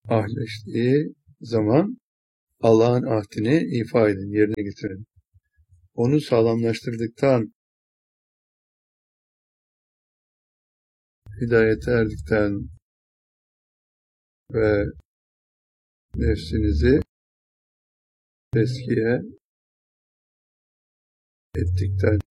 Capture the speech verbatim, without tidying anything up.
ahleştiği zaman Allah'ın ahdini ifa edin, yerine getirin. Onu sağlamlaştırdıktan, hidayete erdikten ve nefsinizi teskiye ettikten